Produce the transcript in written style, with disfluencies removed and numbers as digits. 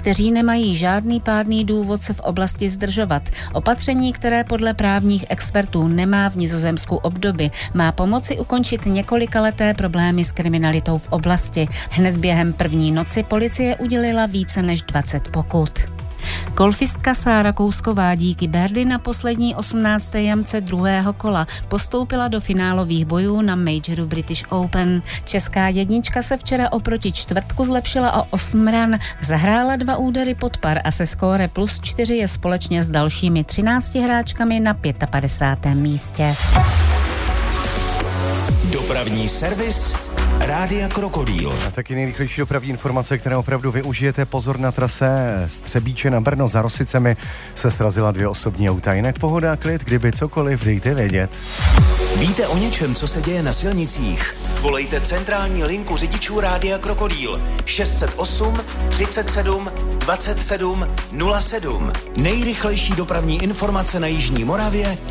kteří nemají žádný pádný důvod se v oblasti zdržovat. Opatření, které podle právních expertů nemá v Nizozemsku obdoby, má pomoci ukončit několikaleté problémy s kriminalitou v oblasti. Hned během první noci policie udělila více než 20 pokut. Golfistka Sára Kousková díky birdie na poslední 18. jamce druhého kola postoupila do finálových bojů na Majoru British Open. Česká jednička se včera oproti čtvrtku zlepšila o 8 ran, zahrála 2 údery pod par a se skóre +4 je společně s dalšími 13 hráčkami na 55. místě. Dopravní servis Rádia Krokodýl. A taky nejrychlejší dopravní informace, které opravdu využijete. Pozor na trase z Třebíče na Brno za Rosicemi se srazila 2 osobní auta. Jinak pohoda a klid, kdyby cokoliv, dejte vědět. Víte o něčem, co se děje na silnicích? Volejte centrální linku řidičů Rádia Krokodýl 608 37 27 07. Nejrychlejší dopravní informace na jižní Moravě